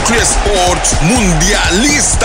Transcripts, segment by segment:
Núcleo Sports Mundialista.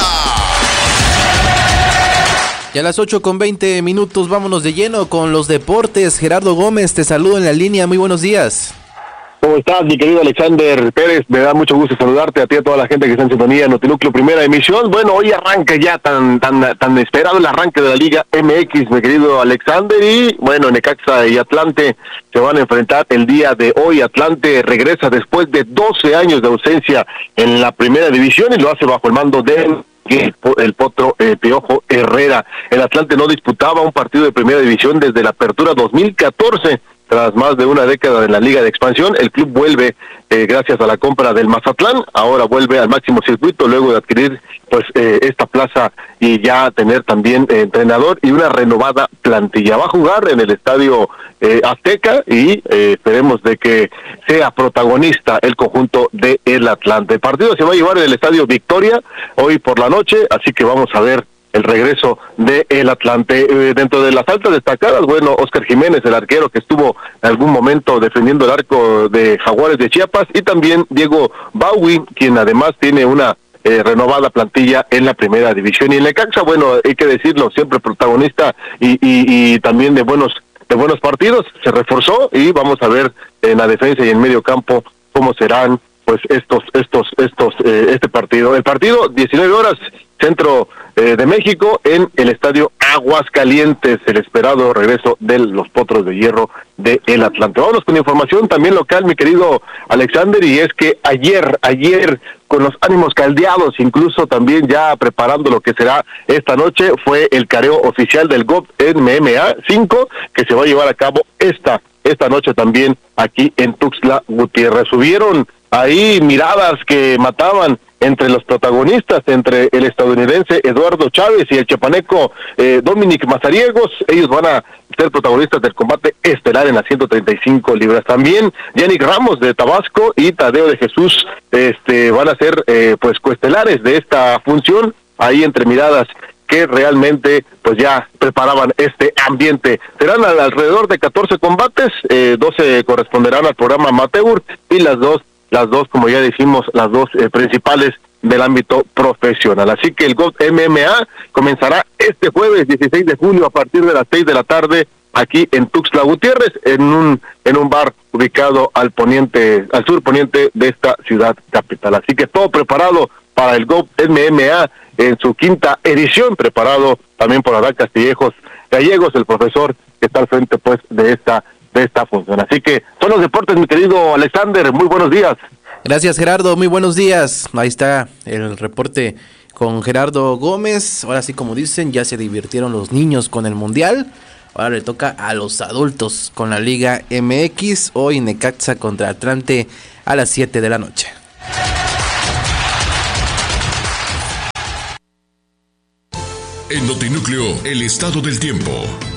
Y a las 8:20 vámonos de lleno con los deportes. Gerardo Gómez, te saludo en la línea, muy buenos días. ¿Cómo estás, mi querido Alexander Pérez? Me da mucho gusto saludarte a ti y a toda la gente que está en sintonía en Notinúcleo Primera Emisión. Bueno, hoy arranca ya tan esperado el arranque de la Liga MX, mi querido Alexander, y bueno, Necaxa y Atlante se van a enfrentar el día de hoy. Atlante regresa después de 12 años de ausencia en la Primera División y lo hace bajo el mando de el Potro Piojo Herrera. El Atlante no disputaba un partido de Primera División desde la apertura 2014. Tras más de una década en la Liga de Expansión, el club vuelve gracias a la compra del Mazatlán. Ahora vuelve al máximo circuito luego de adquirir esta plaza y ya tener también entrenador y una renovada plantilla. Va a jugar en el Estadio Azteca y esperemos de que sea protagonista el conjunto de el Atlante. El partido se va a llevar en el Estadio Victoria hoy por la noche, así que vamos a ver el regreso de el Atlante. Dentro de las altas destacadas, bueno, Óscar Jiménez, el arquero que estuvo en algún momento defendiendo el arco de Jaguares de Chiapas, y también Diego Baui, quien además tiene una renovada plantilla en la Primera División. Y en Necaxa, bueno, hay que decirlo, siempre protagonista y también de buenos partidos, se reforzó y vamos a ver en la defensa y en medio campo cómo serán pues este partido. El partido 19 horas, centro de México, en el Estadio Aguascalientes, el esperado regreso de los Potros de Hierro de el Atlante. Vámonos con información también local, mi querido Alexander, y es que ayer con los ánimos caldeados, incluso también ya preparando lo que será esta noche, fue el careo oficial del GOP MMA 5 que se va a llevar a cabo esta noche también aquí en Tuxtla Gutiérrez. Subieron ahí miradas que mataban entre los protagonistas, entre el estadounidense Eduardo Chávez y el chiapaneco Dominic Mazariegos. Ellos van a ser protagonistas del combate estelar en las 135 libras. También Yannick Ramos de Tabasco y Tadeo de Jesús van a ser pues coestelares de esta función, ahí entre miradas que realmente pues ya preparaban este ambiente. Serán alrededor de 14 combates, 12 corresponderán al programa amateur y las dos, como ya dijimos, las dos principales del ámbito profesional. Así que el GOP MMA comenzará este jueves 16 de julio a partir de las 6 de la tarde aquí en Tuxtla Gutiérrez, en un bar ubicado al sur poniente de esta ciudad capital. Así que todo preparado para el GOP MMA en su quinta edición, preparado también por Adán Castillejos Gallegos, el profesor que está al frente pues de esta función. Así que son los deportes, mi querido Alexander, muy buenos días. Gracias, Gerardo, muy buenos días. Ahí está el reporte con Gerardo Gómez. Ahora sí, como dicen, ya se divirtieron los niños con el Mundial. Ahora le toca a los adultos con la Liga MX. Hoy Necaxa contra Atlante a las 7 de la noche. En Notinúcleo, el estado del tiempo.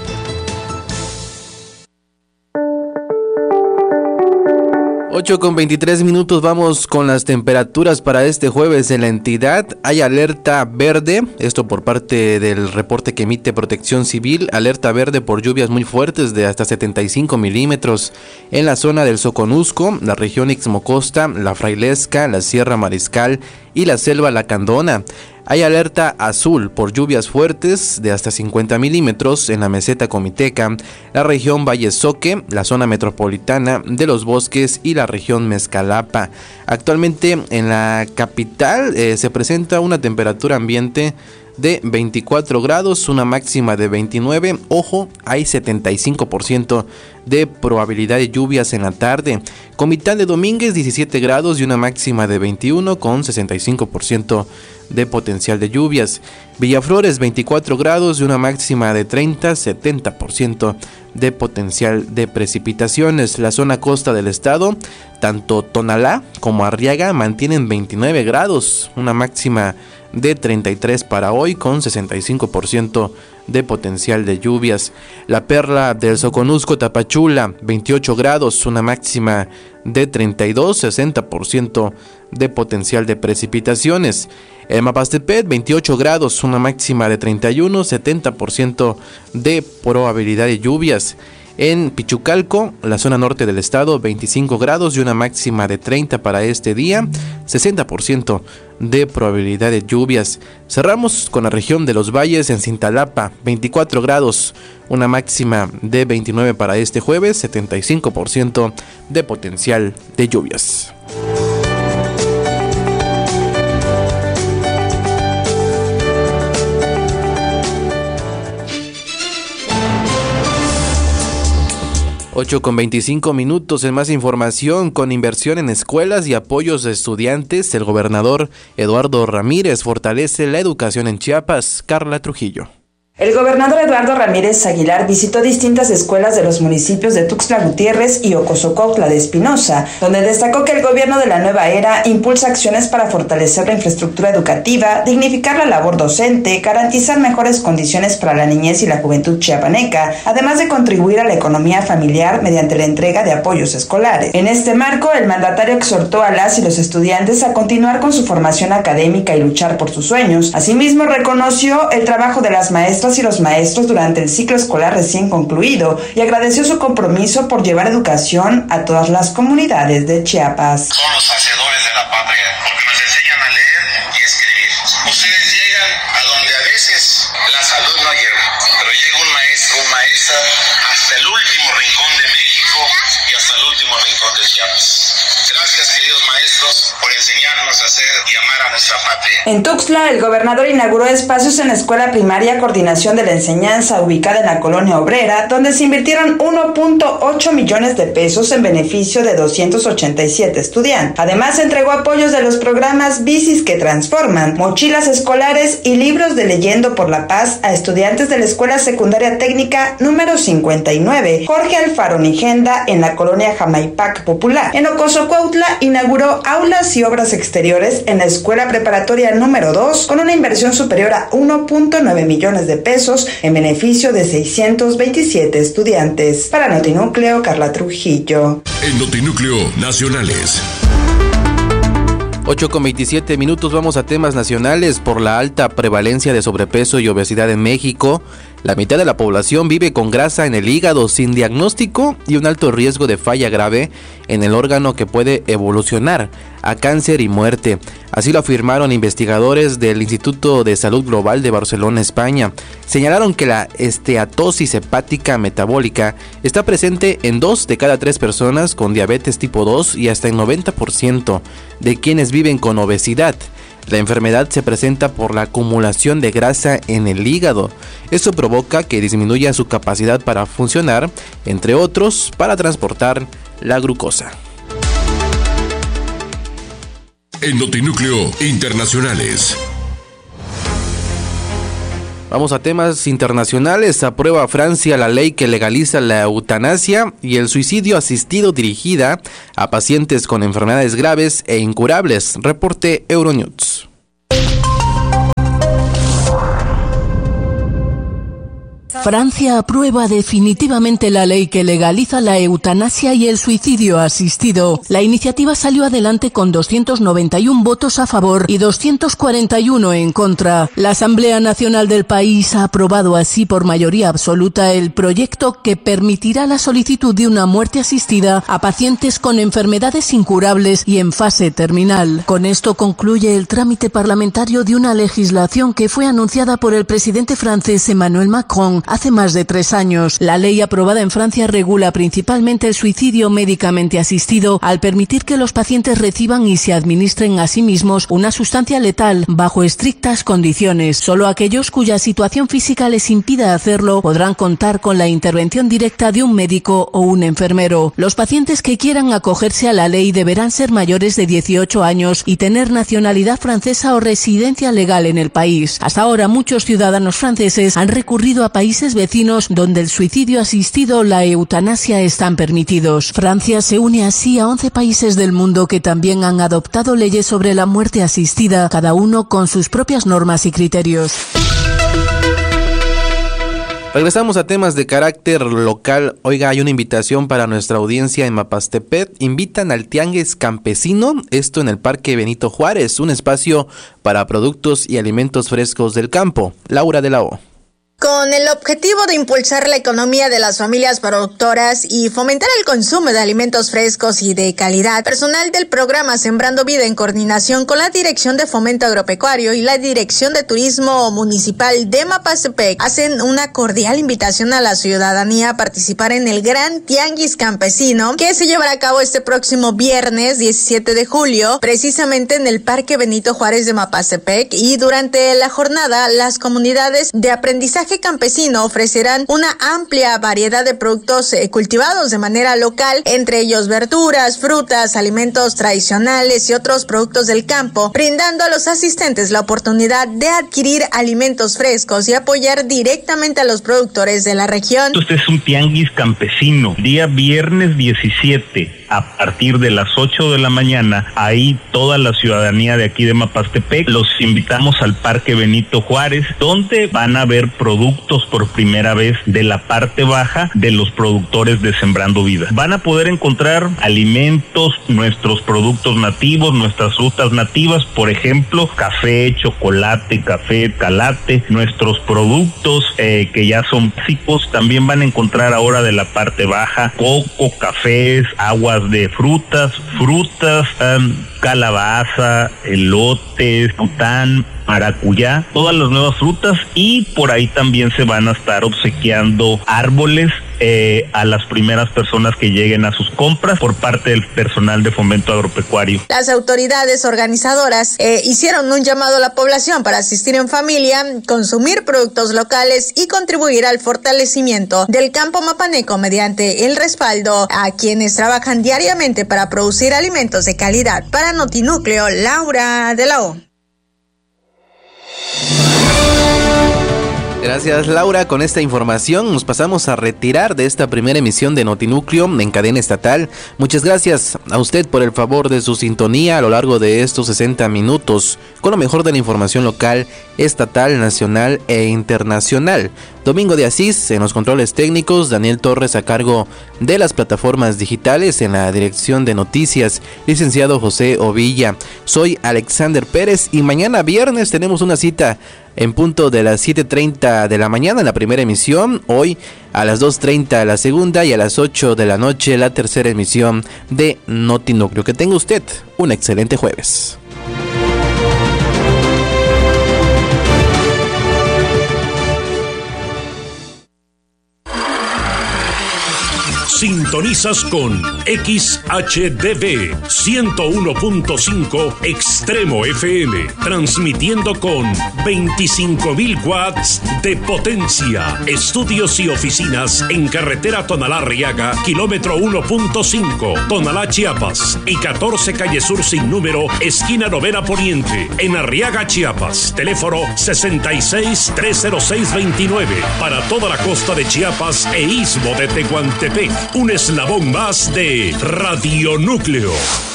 8:23 vamos con las temperaturas para este jueves en la entidad. Hay alerta verde, esto por parte del reporte que emite Protección Civil, alerta verde por lluvias muy fuertes de hasta 75 milímetros en la zona del Soconusco, la región Ixmocosta, la Frailesca, la Sierra Mariscal y la Selva Lacandona. Hay alerta azul por lluvias fuertes de hasta 50 milímetros en la meseta comiteca, la región Valle Soque, la zona metropolitana de Los Bosques y la región Mezcalapa. Actualmente en la capital se presenta una temperatura ambiente de 24 grados, una máxima de 29. Ojo, hay 75% de probabilidad de lluvias en la tarde. Comitán de Domínguez, 17 grados y una máxima de 21 con 65% de potencial de lluvias. Villaflores, 24 grados y una máxima de 30, 70% de potencial de precipitaciones. La zona costa del estado, tanto Tonalá como Arriaga, mantienen 29 grados, una máxima de 33 para hoy con 65% de potencial de lluvias. La Perla del Soconusco, Tapachula, 28 grados, una máxima de 32, 60% de potencial de precipitaciones. En Mapastepet, 28 grados, una máxima de 31, 70% de probabilidad de lluvias. En Pichucalco, la zona norte del estado, 25 grados y una máxima de 30 para este día, 60% de probabilidad de lluvias. Cerramos con la región de los valles en Cintalapa, 24 grados, una máxima de 29 para este jueves, 75% de potencial de lluvias. Con 25 minutos en más información. Con inversión en escuelas y apoyos a estudiantes, el gobernador Eduardo Ramírez fortalece la educación en Chiapas. Carla Trujillo. El gobernador Eduardo Ramírez Aguilar visitó distintas escuelas de los municipios de Tuxtla Gutiérrez y Ocosocuautla de Espinosa, donde destacó que el gobierno de la nueva era impulsa acciones para fortalecer la infraestructura educativa, dignificar la labor docente, garantizar mejores condiciones para la niñez y la juventud chiapaneca, además de contribuir a la economía familiar mediante la entrega de apoyos escolares. En este marco, el mandatario exhortó a las y los estudiantes a continuar con su formación académica y luchar por sus sueños. Asimismo, reconoció el trabajo de las maestras y los maestros durante el ciclo escolar recién concluido y agradeció su compromiso por llevar educación a todas las comunidades de Chiapas. Son los hacedores de la patria, porque nos enseñan a leer y escribir. Ustedes llegan a donde a veces la salud no llega, pero llega un maestro, una maestra, hasta el último rincón de México y hasta el último rincón de Chiapas. Gracias, queridos maestros, por enseñarnos a hacer y amar a nuestra patria. En Tuxtla, el gobernador inauguró espacios en la escuela primaria Coordinación de la Enseñanza, ubicada en la colonia obrera, donde se invirtieron 1.8 millones de pesos en beneficio de 287 estudiantes. Además, entregó apoyos de los programas Bicis que Transforman, mochilas escolares y libros de Leyendo por la Paz a estudiantes de la Escuela Secundaria Técnica número 59, Jorge Alfaro Nigenda, en la colonia Jamaipac Popular. En Ocosocuautla, inauguró aulas y obras exteriores en la Escuela Preparatoria número 2, con una inversión superior a 1.9 millones de pesos en beneficio de 627 estudiantes. Para Notinúcleo, Carla Trujillo. En Notinúcleo Nacionales. 8:27 minutos, vamos a temas nacionales. Por la alta prevalencia de sobrepeso y obesidad en México, la mitad de la población vive con grasa en el hígado sin diagnóstico y un alto riesgo de falla grave en el órgano que puede evolucionar a cáncer y muerte. Así lo afirmaron investigadores del Instituto de Salud Global de Barcelona, España. Señalaron que la esteatosis hepática metabólica está presente en 2 de cada 3 personas con diabetes tipo 2 y hasta en 90% de quienes viven con obesidad. La enfermedad se presenta por la acumulación de grasa en el hígado. Esto provoca que disminuya su capacidad para funcionar, entre otros, para transportar la glucosa. En Notinúcleo Internacionales. Vamos a temas internacionales. Aprueba Francia la ley que legaliza la eutanasia y el suicidio asistido dirigida a pacientes con enfermedades graves e incurables. Reporte Euronews. Francia aprueba definitivamente la ley que legaliza la eutanasia y el suicidio asistido. La iniciativa salió adelante con 291 votos a favor y 241 en contra. La Asamblea Nacional del país ha aprobado así por mayoría absoluta el proyecto que permitirá la solicitud de una muerte asistida a pacientes con enfermedades incurables y en fase terminal. Con esto concluye el trámite parlamentario de una legislación que fue anunciada por el presidente francés Emmanuel Macron hace más de 3 años. La ley aprobada en Francia regula principalmente el suicidio médicamente asistido al permitir que los pacientes reciban y se administren a sí mismos una sustancia letal bajo estrictas condiciones. Solo aquellos cuya situación física les impida hacerlo podrán contar con la intervención directa de un médico o un enfermero. Los pacientes que quieran acogerse a la ley deberán ser mayores de 18 años y tener nacionalidad francesa o residencia legal en el país. Hasta ahora muchos ciudadanos franceses han recurrido a países vecinos donde el suicidio asistido o la eutanasia están permitidos. Francia se une así a 11 países del mundo que también han adoptado leyes sobre la muerte asistida, cada uno con sus propias normas y criterios. Regresamos a temas de carácter local. Oiga, hay una invitación para nuestra audiencia en Mapastepet. Invitan al Tianguis Campesino, esto en el Parque Benito Juárez, un espacio para productos y alimentos frescos del campo. Laura de la O. Con el objetivo de impulsar la economía de las familias productoras y fomentar el consumo de alimentos frescos y de calidad, personal del programa Sembrando Vida, en coordinación con la Dirección de Fomento Agropecuario y la Dirección de Turismo Municipal de Mapastepec, hacen una cordial invitación a la ciudadanía a participar en el Gran Tianguis Campesino, que se llevará a cabo este próximo viernes 17 de julio, precisamente en el Parque Benito Juárez de Mapastepec. Y durante la jornada, las comunidades de aprendizaje campesino ofrecerán una amplia variedad de productos cultivados de manera local, entre ellos verduras, frutas, alimentos tradicionales y otros productos del campo, brindando a los asistentes la oportunidad de adquirir alimentos frescos y apoyar directamente a los productores de la región. Este es un tianguis campesino, día viernes 17. A partir de las 8 de la mañana, ahí toda la ciudadanía de aquí de Mapastepec, los invitamos al Parque Benito Juárez, donde van a ver productos por primera vez de la parte baja de los productores de Sembrando Vida. Van a poder encontrar alimentos, nuestros productos nativos, nuestras frutas nativas, por ejemplo, café, chocolate, café, calate, nuestros productos que ya son básicos. También van a encontrar ahora de la parte baja coco, cafés, aguas de frutas, calabaza, elotes, tután, maracuyá, todas las nuevas frutas, y por ahí también se van a estar obsequiando árboles a las primeras personas que lleguen a sus compras por parte del personal de Fomento Agropecuario. Las autoridades organizadoras hicieron un llamado a la población para asistir en familia, consumir productos locales y contribuir al fortalecimiento del campo mapaneco mediante el respaldo a quienes trabajan diariamente para producir alimentos de calidad. Para Notinúcleo, Laura de la O. Gracias, Laura. Con esta información nos pasamos a retirar de esta primera emisión de Notinúcleo en cadena estatal. Muchas gracias a usted por el favor de su sintonía a lo largo de estos 60 minutos con lo mejor de la información local, estatal, nacional e internacional. Domingo de Asís en los controles técnicos, Daniel Torres a cargo de las plataformas digitales, en la dirección de noticias, licenciado José Ovilla. Soy Alexander Pérez y mañana viernes tenemos una cita en punto de las 7:30 de la mañana en la primera emisión, hoy a las 2:30 la segunda y a las 8 de la noche la tercera emisión de Notinúcleo. Que tenga usted un excelente jueves. Sintonizas con XHDB 101.5 Extremo FM, transmitiendo con 25.000 watts de potencia. Estudios y oficinas en carretera Tonalá-Arriaga, kilómetro 1.5, Tonalá, Chiapas, y 14 calle Sur sin número, esquina Novena Poniente, en Arriaga, Chiapas. Teléfono 66-306-29, para toda la costa de Chiapas e istmo de Tehuantepec. Un eslabón más de Radio Núcleo.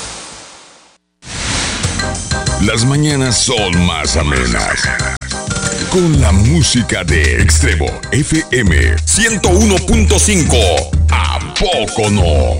Las mañanas son más amenas con la música de Extremo FM 101.5. ¿A poco no?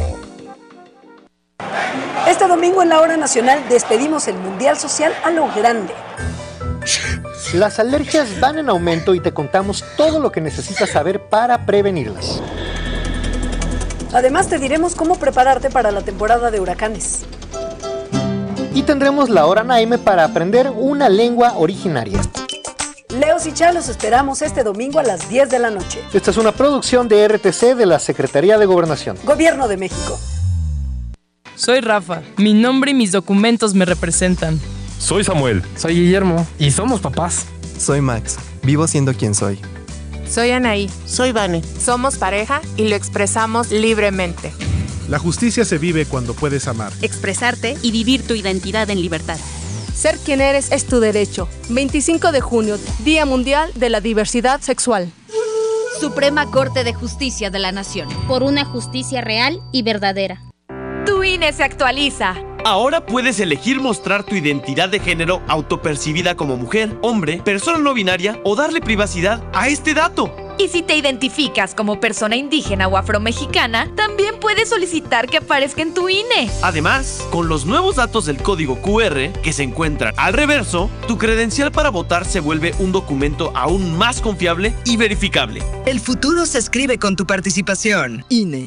Este domingo en la Hora Nacional despedimos el Mundial Social a lo grande. Las alergias van en aumento y te contamos todo lo que necesitas saber para prevenirlas. Además te diremos cómo prepararte para la temporada de huracanes. Y tendremos la Hora Naime para aprender una lengua originaria. Leos y Chá los esperamos este domingo a las 10 de la noche. Esta es una producción de RTC de la Secretaría de Gobernación. Gobierno de México. Soy Rafa. Mi nombre y mis documentos me representan. Soy Samuel. Soy Guillermo. Y somos papás. Soy Max. Vivo siendo quien soy. Soy Anaí. Soy Vane. Somos pareja y lo expresamos libremente. La justicia se vive cuando puedes amar, expresarte y vivir tu identidad en libertad. Ser quien eres es tu derecho. 25 de junio, Día Mundial de la Diversidad Sexual. Suprema Corte de Justicia de la Nación. Por una justicia real y verdadera. Tu INE se actualiza. Ahora puedes elegir mostrar tu identidad de género autopercibida como mujer, hombre, persona no binaria o darle privacidad a este dato. Y si te identificas como persona indígena o afromexicana, también puedes solicitar que aparezca en tu INE. Además, con los nuevos datos del código QR que se encuentran al reverso, tu credencial para votar se vuelve un documento aún más confiable y verificable. El futuro se escribe con tu participación. INE.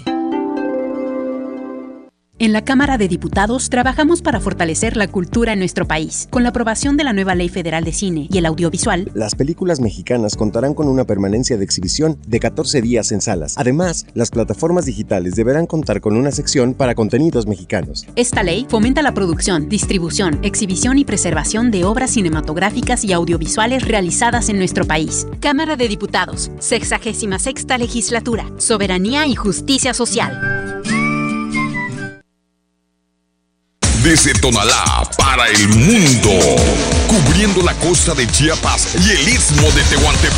En la Cámara de Diputados trabajamos para fortalecer la cultura en nuestro país. Con la aprobación de la nueva Ley Federal de Cine y el Audiovisual, las películas mexicanas contarán con una permanencia de exhibición de 14 días en salas. Además, las plataformas digitales deberán contar con una sección para contenidos mexicanos. Esta ley fomenta la producción, distribución, exhibición y preservación de obras cinematográficas y audiovisuales realizadas en nuestro país. Cámara de Diputados, 66ª Legislatura. Soberanía y justicia social. Desde Tonalá para el mundo, cubriendo la costa de Chiapas y el istmo de Tehuantepec.